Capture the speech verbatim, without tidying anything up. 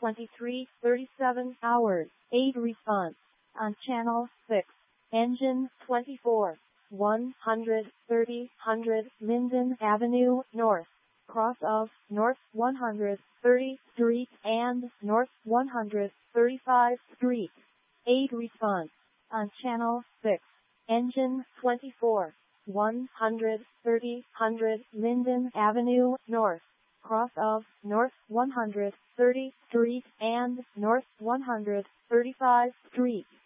twenty-three thirty-seven hours, eight response. On channel six, engine twenty-four, one hundred thirty hundred Linden Avenue North, cross of North one hundred thirtieth Street and North one hundred thirty-fifth Street, eight response. On channel six, engine twenty-four, one hundred thirty hundred Linden Avenue North, cross of North one hundred thirtieth Street and North one hundred thirty-fifth Street.